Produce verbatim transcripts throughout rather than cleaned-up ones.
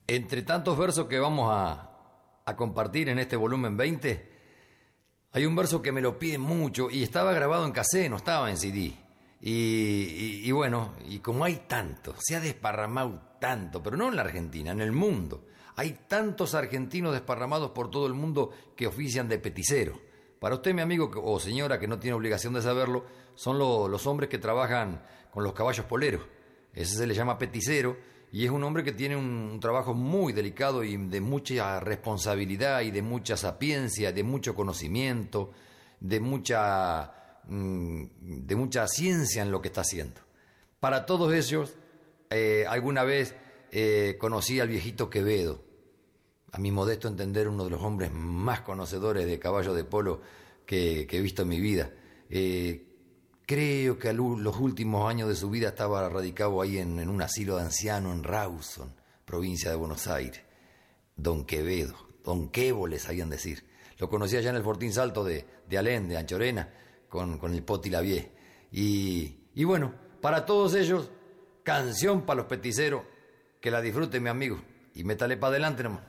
Entre tantos versos que vamos a, a compartir en este volumen veinte, hay un verso que me lo piden mucho y estaba grabado en cassette, no estaba en C D. Y, y, y bueno, y como hay tanto, se ha desparramado tanto, pero no en la Argentina, en el mundo. Hay tantos argentinos desparramados por todo el mundo que ofician de peticero. Para usted, mi amigo o señora que no tiene obligación de saberlo, son lo, los hombres que trabajan con los caballos poleros. Ese se le llama peticero y es un hombre que tiene un, un trabajo muy delicado y de mucha responsabilidad y de mucha sapiencia, de mucho conocimiento, de mucha, mm, de mucha ciencia en lo que está haciendo. Para todos ellos, eh, alguna vez eh, conocí al viejito Quevedo, a mi modesto entender uno de los hombres más conocedores de caballo de polo que, que he visto en mi vida. Eh, creo que a los últimos años de su vida estaba radicado ahí en, en un asilo de ancianos en Rawson, provincia de Buenos Aires. Don Quevedo, Don Quevo le sabían decir. Lo conocí allá en el Fortín Salto de, de Alén, de Anchorena, con, con el Poti Lavie. Y, y bueno, para todos ellos, canción para los peticeros, que la disfruten, mi amigo, y métale para adelante nomás.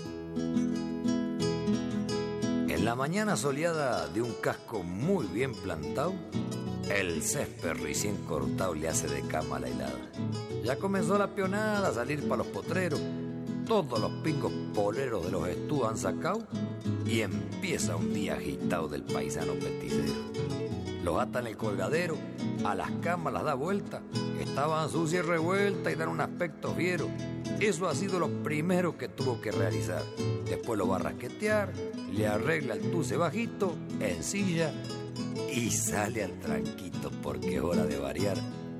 En la mañana soleada de un casco muy bien plantado, el césped recién cortado le hace de cama a la helada. Ya comenzó la pionada a salir para los potreros, todos los pingos poleros de los estúos han sacado y empieza un día agitado del paisano peticero. Los atan el colgadero, a las camas las da vuelta, estaban sucias y revueltas y dan un aspecto fiero. Eso ha sido lo primero que tuvo que realizar. Después lo va a rasquetear, le arregla el tuce bajito, en silla y sale al tranquito porque es hora de variar.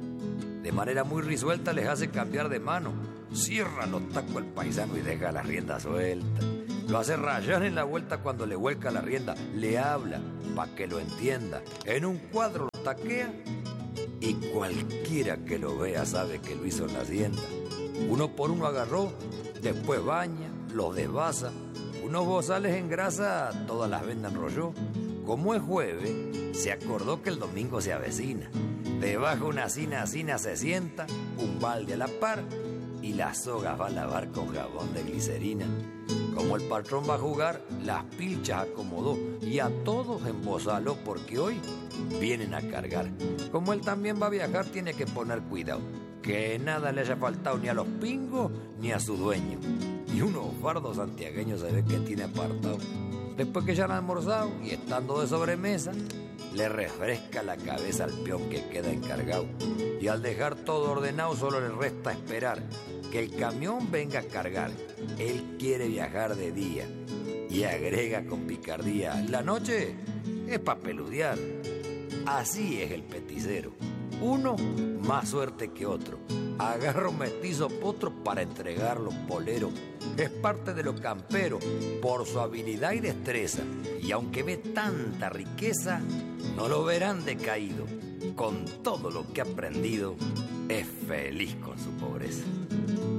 De manera muy risuelta les hace cambiar de mano, cierra los tacos al paisano y deja la rienda suelta. Lo hace rayar en la vuelta cuando le vuelca la rienda, le habla pa' que lo entienda. En un cuadro lo taquea y cualquiera que lo vea sabe que lo hizo en la hacienda. Uno por uno agarró, después baña, los desvasa, unos bozales en grasa, todas las vendas enrolló. Como es jueves, se acordó que el domingo se avecina. Debajo una cina cina se sienta, un balde a la par y las sogas va a lavar con jabón de glicerina. Como el patrón va a jugar, las pilchas acomodó y a todos embozaló porque hoy vienen a cargar. Como él también va a viajar, tiene que poner cuidado, que nada le haya faltado ni a los pingos ni a su dueño. Y unos fardos santiagueños se ve que tiene apartado. Después que ya han almorzado y estando de sobremesa, le refresca la cabeza al peón que queda encargado. Y al dejar todo ordenado solo le resta esperar que el camión venga a cargar. Él quiere viajar de día y agrega con picardía: la noche es pa' peludear. Así es el peticero, uno más suerte que otro. Agarra un mestizo potro para entregarlo polero. Es parte de lo campero por su habilidad y destreza. Y aunque ve tanta riqueza, no lo verán decaído. Con todo lo que ha aprendido, es feliz con su pobreza.